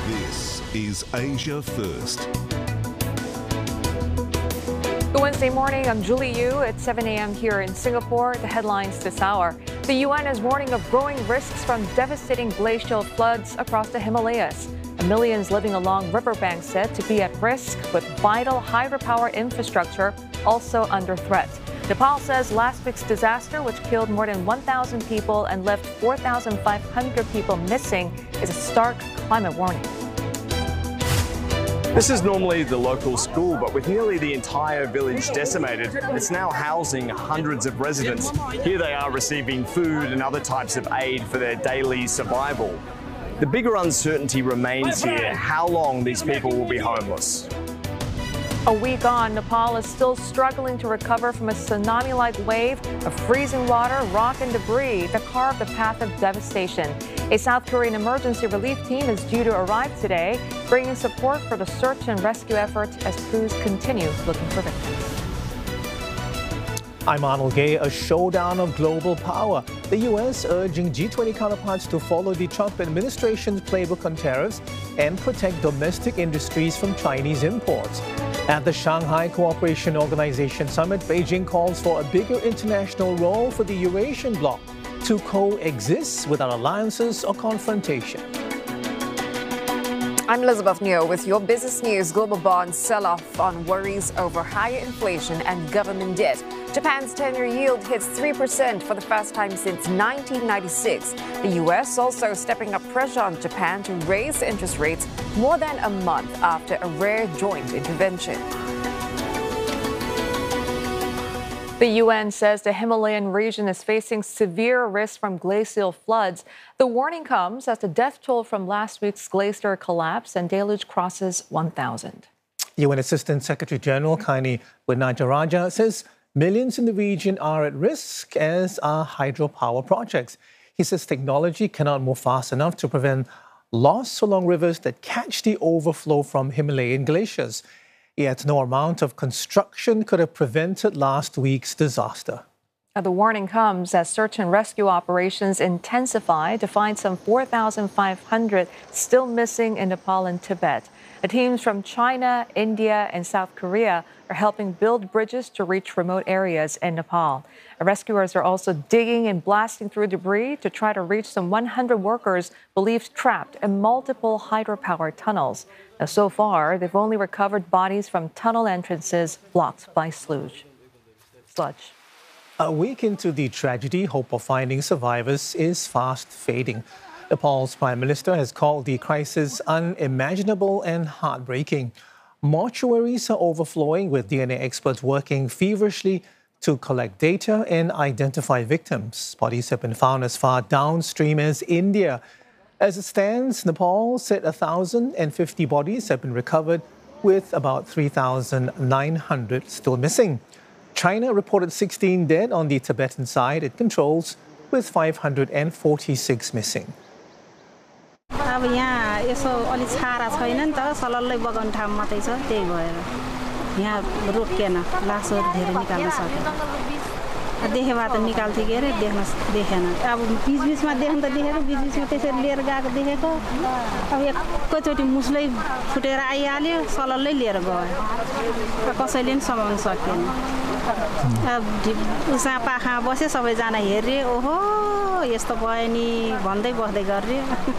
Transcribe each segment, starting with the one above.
This is Asia First. Good Wednesday morning, I'm Julie Yu at 7 a.m. here in Singapore. The headlines this hour. The UN is warning of growing risks from devastating glacial floods across the Himalayas. Millions living along riverbanks said to be at risk, with vital hydropower infrastructure also under threat. Nepal says last week's disaster, which killed more than 1,000 people and left 4,500 people missing, is a stark climate warning. This is normally the local school, but with nearly the entire village decimated, it's now housing hundreds of residents. Here they are receiving food and other types of aid for their daily survival. The bigger uncertainty remains here, how long these people will be homeless. A week on, Nepal is still struggling to recover from a tsunami-like wave of freezing water, rock, and debris that carved a path of devastation. A South Korean emergency relief team is due to arrive today, bringing support for the search and rescue efforts as crews continue looking for victims. I'm Arnold Gay. A showdown of global power. The U.S. urging G20 counterparts to follow the Trump administration's playbook on tariffs and protect domestic industries from Chinese imports. At the Shanghai Cooperation Organization Summit, Beijing calls for a bigger international role for the Eurasian bloc to coexist without alliances or confrontation. I'm Elizabeth Neo with your business news. Global bonds sell off on worries over higher inflation and government debt. Japan's 10-year yield hits 3% for the first time since 1996. The U.S. also stepping up pressure on Japan to raise interest rates more than a month after a rare joint intervention. The UN says the Himalayan region is facing severe risk from glacial floods. The warning comes as the death toll from last week's glacier collapse and deluge crosses 1,000. UN Assistant Secretary General Kaini Widnadjaraja says millions in the region are at risk, as are hydropower projects. He says technology cannot move fast enough to prevent loss along rivers that catch the overflow from Himalayan glaciers. Yet no amount of construction could have prevented last week's disaster. The warning comes as search and rescue operations intensify to find some 4,500 still missing in Nepal and Tibet. The teams from China, India, and South Korea are helping build bridges to reach remote areas in Nepal. Rescuers are also digging and blasting through debris to try to reach some 100 workers believed trapped in multiple hydropower tunnels. Now, so far, they've only recovered bodies from tunnel entrances blocked by sludge. A week into the tragedy, hope of finding survivors is fast fading. Nepal's Prime Minister has called the crisis unimaginable and heartbreaking. Mortuaries are overflowing, with DNA experts working feverishly to collect data and identify victims. Bodies have been found as far downstream as India. As it stands, Nepal said 1,050 bodies have been recovered, with about 3,900 still missing. China reported 16 dead on the Tibetan side it controls, with 546 missing. अब यहाँ यसो अलि छारा छैन नि त सलल्लै बगाउने ठाउँ मात्रै छ त्यही भएर यहाँ रोकिएन लासहरु धेरै निकाल्न सकेन देखे भए त निकाल्थे के रे देखेन अब बीच-बीचमा देख्न त देखेको बीच-बीचमा त्यसरी लिएर गएको देखेको अब एकैचोटी मुसलै फुटेर आइहाल्यो सलल्लै लिएर गयो कसैले पनि समाउन सकेन अब उसा पाखा बसे सबैजना हेरे ओहो यस्तो भयो नि भन्दै बस्दै गरे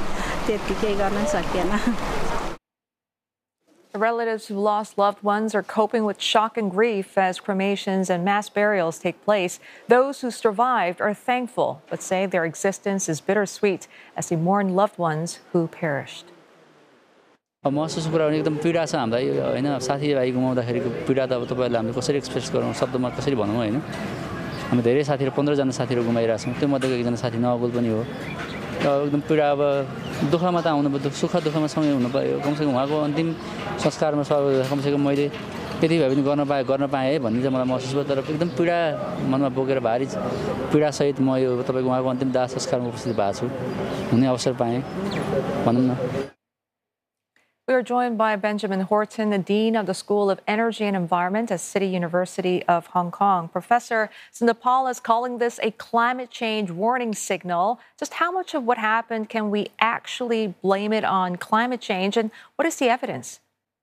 The relatives who lost loved ones are coping with shock and grief as cremations and mass burials take place. Those who survived are thankful, but say their existence is bittersweet as they mourn loved ones who perished. महसुस गराउने एकदम पीडा छ हामीलाई हैन साथीभाइ गुमाउँदाखेरिको पीडा त अब तपाईहरुले हामीले कसरी एक्सप्रेस गरौँ शब्दमा कसरी भनौँ हैन हामी धेरै साथीहरु 15 जना साथीहरु गुमाइरा छौं त्यो मध्येको एकजना साथी नअगुल पनि हो एकदम पीडा अब दुःखमा त आउनु पर्यो सुख दुःखमा सँगै हुनु पर्यो कमसेकम उहाँको अन्तिम संस्कारमा कमसेकम मैले त्यति भए पनि गर्न पाए है भन्ने चाहिँ मलाई महसुस भयो तर एकदम पीडा मनमा बोकेर भारी पीडा सहित म यो तपाईको उहाँको अन्तिम दाह संस्कारमा उपस्थित भएको छु हुने अवसर पाएँ भनौं न We are joined by Benjamin Horton, the Dean of the School of Energy and Environment at City University of Hong Kong. Professor, so Nepal is calling this a climate change warning signal. Just how much of what happened can we actually blame it on climate change, and what is the evidence?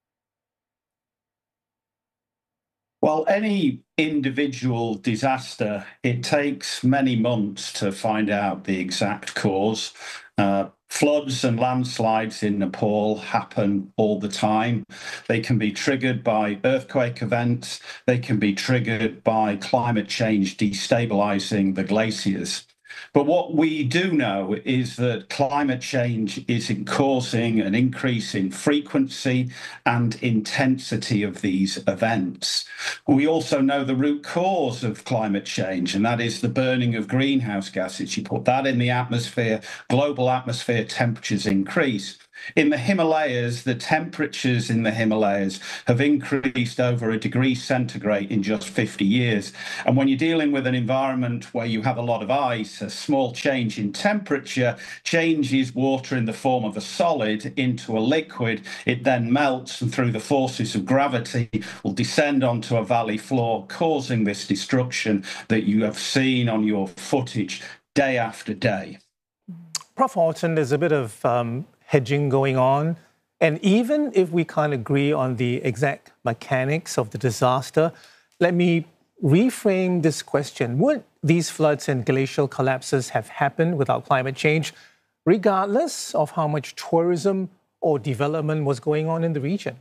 Well, any individual disaster, it takes many months to find out the exact cause. Floods and landslides in Nepal happen all the time. They can be triggered by earthquake events. They can be triggered by climate change destabilizing the glaciers. But what we do know is that climate change is causing an increase in frequency and intensity of these events. We also know the root cause of climate change, and that is the burning of greenhouse gases. You put that in the atmosphere, global atmosphere temperatures increase. In the Himalayas, the temperatures in the Himalayas have increased over 1 degree centigrade in just 50 years. And when you're dealing with an environment where you have a lot of ice, a small change in temperature changes water in the form of a solid into a liquid. It then melts and through the forces of gravity will descend onto a valley floor, causing this destruction that you have seen on your footage day after day. Prof. Horton, there's a bit of hedging going on. And even if we can't agree on the exact mechanics of the disaster, let me reframe this question. Would these floods and glacial collapses have happened without climate change, regardless of how much tourism or development was going on in the region?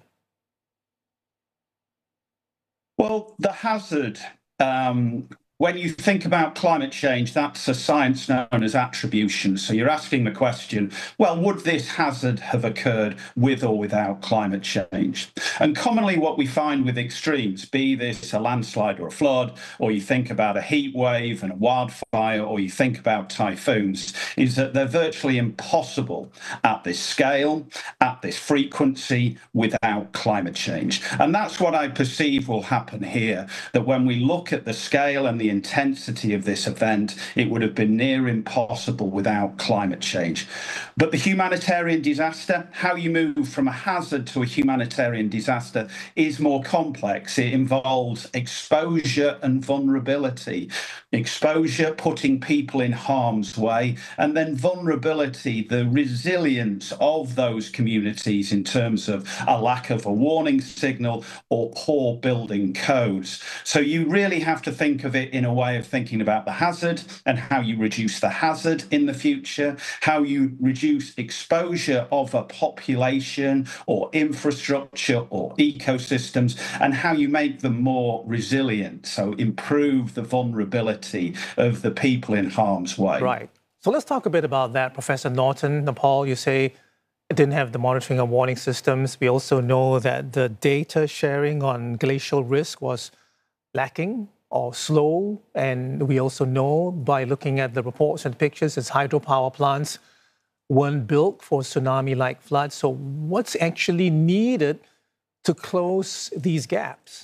Well, the hazard, when you think about climate change, that's a science known as attribution. So you're asking the question, well, would this hazard have occurred with or without climate change? And commonly what we find with extremes, be this a landslide or a flood, or you think about a heat wave and a wildfire, or you think about typhoons, is that they're virtually impossible at this scale, at this frequency, without climate change. And that's what I perceive will happen here, that when we look at the scale and the intensity of this event, it would have been near impossible without climate change. But the humanitarian disaster, how you move from a hazard to a humanitarian disaster, is more complex. It involves exposure and vulnerability. Exposure, putting people in harm's way, and then vulnerability, the resilience of those communities in terms of a lack of a warning signal or poor building codes. So you really have to think of it in a way of thinking about the hazard and how you reduce the hazard in the future, how you reduce exposure of a population or infrastructure or ecosystems, and how you make them more resilient, so improve the vulnerability of the people in harm's way. Right. So let's talk a bit about that, Professor Norton. Nepal, you say it didn't have the monitoring and warning systems. We also know that the data sharing on glacial risk was lacking or slow. And we also know by looking at the reports and pictures, as hydropower plants weren't built for tsunami-like floods. So what's actually needed to close these gaps?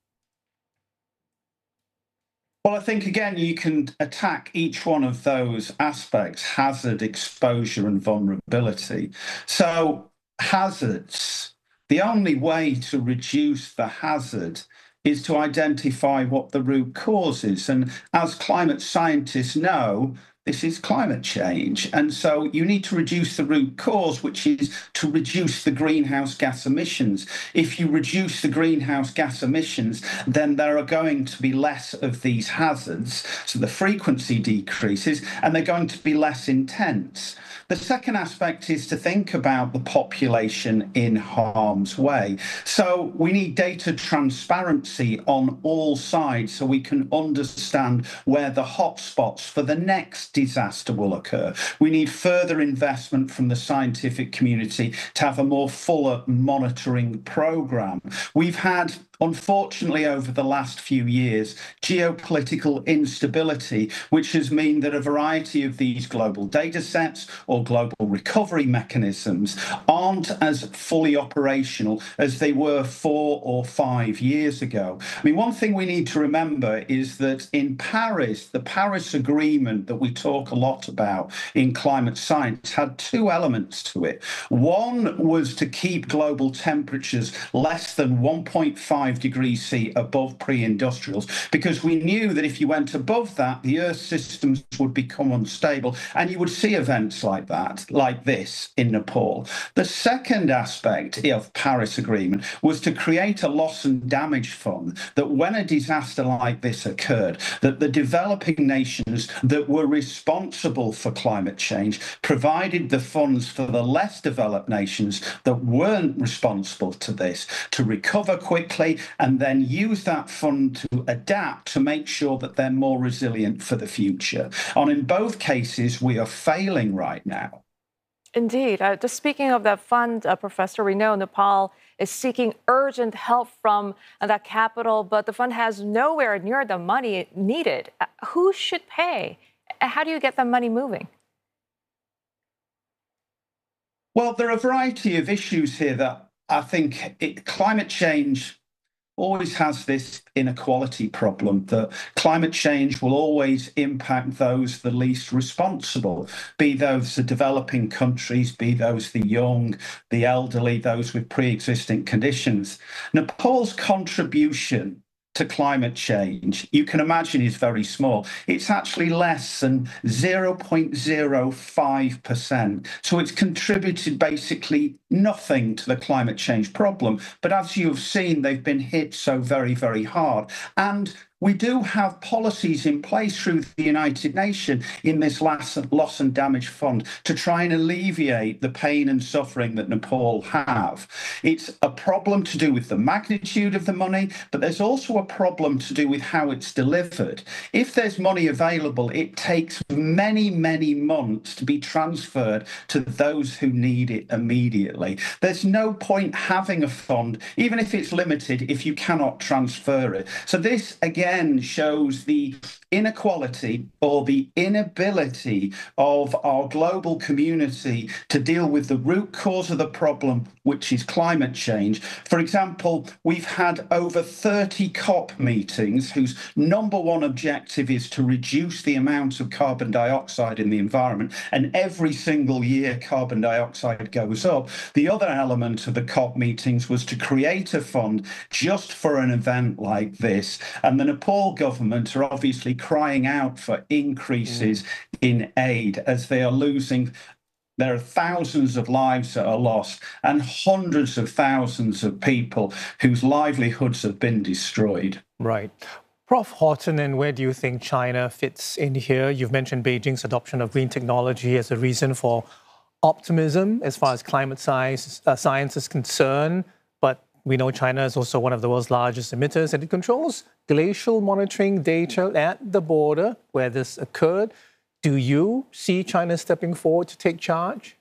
Well, I think, again, you can attack each one of those aspects: hazard, exposure, and vulnerability. So hazards, the only way to reduce the hazard is to identify what the root cause is. And as climate scientists know, this is climate change. And so you need to reduce the root cause, which is to reduce the greenhouse gas emissions. If you reduce the greenhouse gas emissions, then there are going to be less of these hazards. So the frequency decreases and they're going to be less intense. The second aspect is to think about the population in harm's way. So we need data transparency on all sides so we can understand where the hotspots for the next disaster will occur. We need further investment from the scientific community to have a more fuller monitoring program. We've had unfortunately, over the last few years, geopolitical instability, which has meant that a variety of these global data sets or global recovery mechanisms aren't as fully operational as they were 4 or 5 years ago. I mean, one thing we need to remember is that in Paris, the Paris Agreement that we talk a lot about in climate science had 2 elements to it. One was to keep global temperatures less than 1.5 degrees C above pre-industrials, because we knew that if you went above that, the Earth's systems would become unstable, and you would see events like that, like this in Nepal. The second aspect of Paris Agreement was to create a loss and damage fund, that when a disaster like this occurred, that the developing nations that were responsible for climate change provided the funds for the less developed nations that weren't responsible to this to recover quickly, and then use that fund to adapt to make sure that they're more resilient for the future. And in both cases, we are failing right now. Indeed. Just speaking of that fund, Professor, we know Nepal is seeking urgent help from that capital, but the fund has nowhere near the money needed. Who should pay? How do you get the money moving? Well, there are a variety of issues here that I think climate change always has this inequality problem, that climate change will always impact those the least responsible, be those the developing countries, be those the young, the elderly, those with pre-existing conditions. Nepal's contribution to climate change, you can imagine, is very small. It's actually less than 0.05%. So it's contributed basically nothing to the climate change problem. But as you've seen, they've been hit so very, very hard. And we do have policies in place through the United Nations in this loss and damage fund to try and alleviate the pain and suffering that Nepal have. It's a problem to do with the magnitude of the money, but there's also a problem to do with how it's delivered. If there's money available, it takes many, many months to be transferred to those who need it immediately. There's no point having a fund, even if it's limited, if you cannot transfer it. So this, again, shows the inequality or the inability of our global community to deal with the root cause of the problem, which is climate change. For example, we've had over 30 COP meetings whose number one objective is to reduce the amount of carbon dioxide in the environment, and every single year carbon dioxide goes up. The other element of the COP meetings was to create a fund just for an event like this, and the Nepal government are obviously crying out for increases in aid as they are losing. There are thousands of lives that are lost and hundreds of thousands of people whose livelihoods have been destroyed. Right. Prof. Horton, and where do you think China fits in here? You've mentioned Beijing's adoption of green technology as a reason for optimism as far as climate science is concerned, but we know China is also one of the world's largest emitters, and it controls glacial monitoring data at the border where this occurred. Do you see China stepping forward to take charge?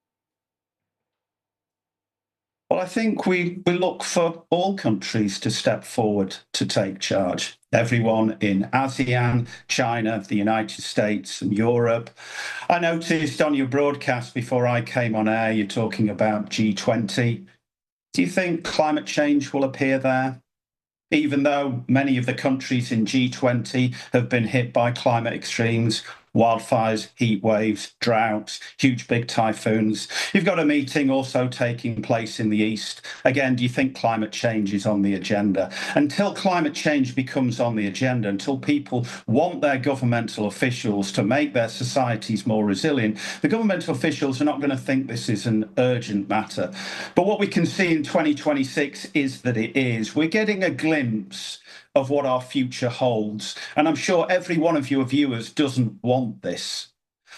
Well, I think we look for all countries to step forward to take charge. Everyone in ASEAN, China, the United States and Europe. I noticed on your broadcast before I came on air, you're talking about G20. Do you think climate change will appear there? Even though many of the countries in G20 have been hit by climate extremes, wildfires, heat waves, droughts, huge big typhoons. You've got a meeting also taking place in the East. Again, do you think climate change is on the agenda? Until climate change becomes on the agenda, until people want their governmental officials to make their societies more resilient, the governmental officials are not going to think this is an urgent matter. But what we can see in 2026 is that it is. We're getting a glimpse of what our future holds. And I'm sure every one of your viewers doesn't want this.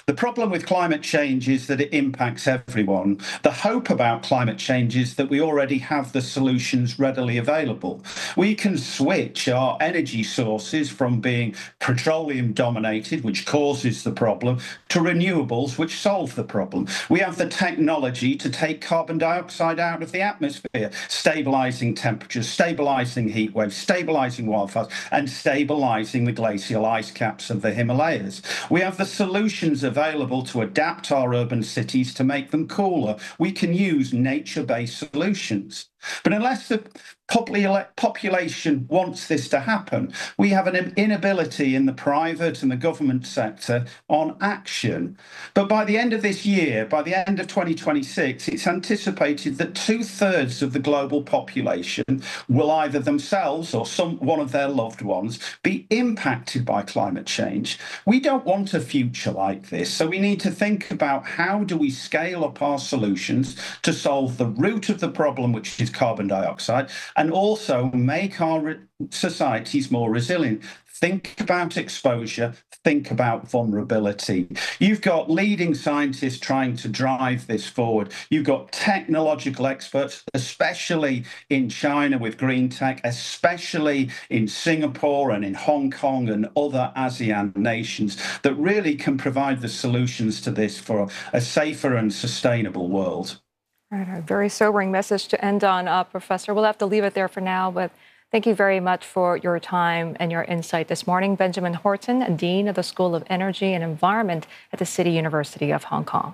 The problem with climate change is that it impacts everyone. The hope about climate change is that we already have the solutions readily available. We can switch our energy sources from being petroleum dominated, which causes the problem, to renewables, which solve the problem. We have the technology to take carbon dioxide out of the atmosphere, stabilizing temperatures, stabilizing heat waves, stabilizing wildfires, and stabilizing the glacial ice caps of the Himalayas. We have the solutions available to adapt our urban cities to make them cooler. We can use nature-based solutions. But unless the population wants this to happen, we have an inability in the private and the government sector on action. But by the end of this year, by the end of 2026, it's anticipated that 2/3 of the global population will either themselves or one of their loved ones be impacted by climate change. We don't want a future like this, so we need to think about how do we scale up our solutions to solve the root of the problem, which is carbon dioxide, and also make our societies more resilient. Think about exposure, think about vulnerability. You've got leading scientists trying to drive this forward. You've got technological experts, especially in China with green tech, especially in Singapore and in Hong Kong and other ASEAN nations that really can provide the solutions to this for a safer and sustainable world. Right, a very sobering message to end on, Professor. We'll have to leave it there for now, but thank you very much for your time and your insight this morning. Benjamin Horton, Dean of the School of Energy and Environment at the City University of Hong Kong.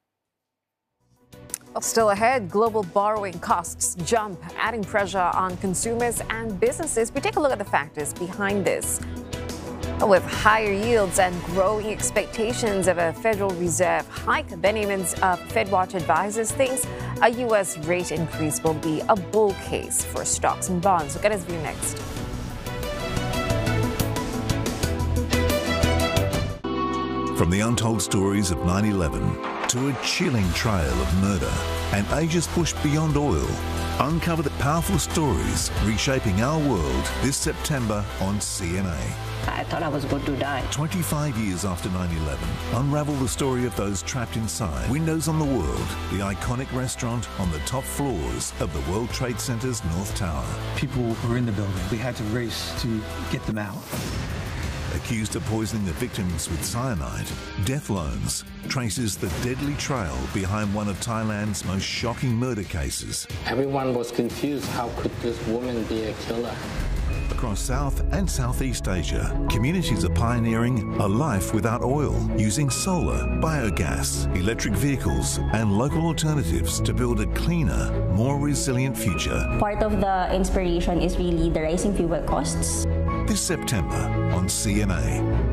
Well, still ahead, global borrowing costs jump, adding pressure on consumers and businesses. We take a look at the factors behind this. With higher yields and growing expectations of a Federal Reserve hike, Benjamin's FedWatch advisors thinks a U.S. rate increase will be a bull case for stocks and bonds. Look at his view next. From the untold stories of 9/11 to a chilling trail of murder and Asia's push beyond oil, uncover the powerful stories reshaping our world this September on CNA. I thought I was going to die. 25 years after 9/11, unravel the story of those trapped inside. Windows on the World, the iconic restaurant on the top floors of the World Trade Center's North Tower. People were in the building. We had to race to get them out. Accused of poisoning the victims with cyanide, Death Loans traces the deadly trail behind one of Thailand's most shocking murder cases. Everyone was confused. How could this woman be a killer? Across South and Southeast Asia, communities are pioneering a life without oil, using solar, biogas, electric vehicles, and local alternatives to build a cleaner, more resilient future. Part of the inspiration is really the rising fuel costs. This September on CNA.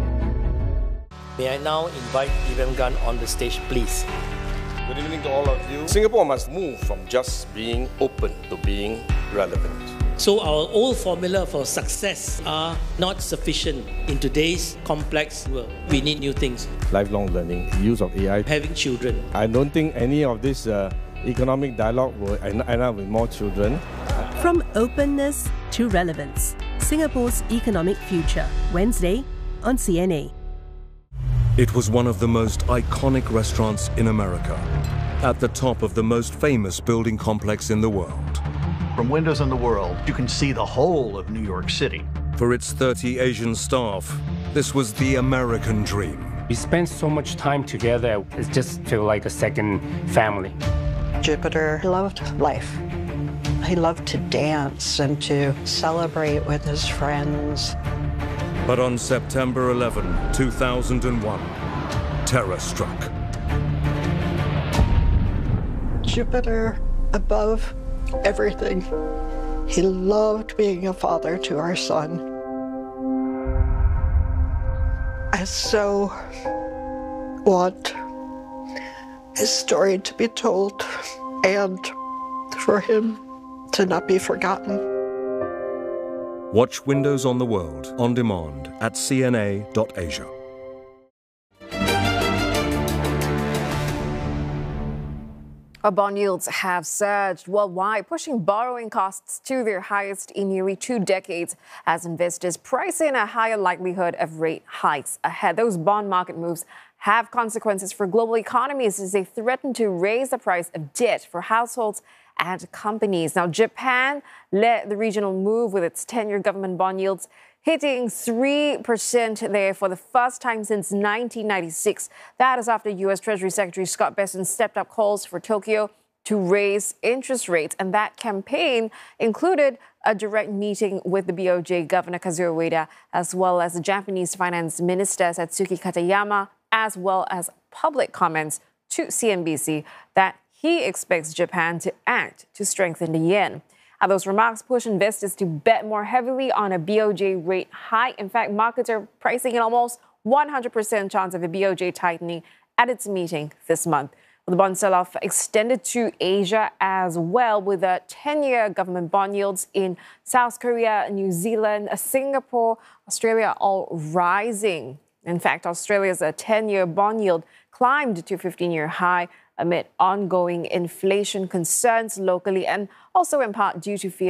May I now invite Ivan Gunn on the stage, please. Good evening to all of you. Singapore must move from just being open to being relevant. So our old formula for success are not sufficient in today's complex world. We need new things. Lifelong learning, use of AI. Having children. I don't think any of this economic dialogue will end up with more children. From openness to relevance, Singapore's economic future, Wednesday on CNA. It was one of the most iconic restaurants in America, at the top of the most famous building complex in the world. From windows on the world, you can see the whole of New York City. For its 30 Asian staff, this was the American dream. We spent so much time together, it just felt like a second family. Jupiter loved life. He loved to dance and to celebrate with his friends. But on September 11, 2001, terror struck. Jupiter above everything. He loved being a father to our son. I so want his story to be told and for him to not be forgotten. Watch Windows on the World on demand at cna.asia. Bond yields have surged worldwide, pushing borrowing costs to their highest in nearly 2 decades as investors price in a higher likelihood of rate hikes ahead. Those bond market moves have consequences for global economies as they threaten to raise the price of debt for households and companies. Now, Japan led the regional move with its 10-year government bond yields hitting 3% there for the first time since 1996. That is after U.S. Treasury Secretary Scott Bessent stepped up calls for Tokyo to raise interest rates. And that campaign included a direct meeting with the BOJ Governor Kazuo Ueda, as well as the Japanese Finance Minister Satsuki Katayama, as well as public comments to CNBC that he expects Japan to act to strengthen the yen. And those remarks push investors to bet more heavily on a BOJ rate hike. In fact, markets are pricing in almost 100% chance of a BOJ tightening at its meeting this month. The bond sell-off extended to Asia as well, with the 10-year government bond yields in South Korea, New Zealand, Singapore, Australia all rising. In fact, Australia's 10-year bond yield climbed to a 15-year high amid ongoing inflation concerns locally and also in part due to fear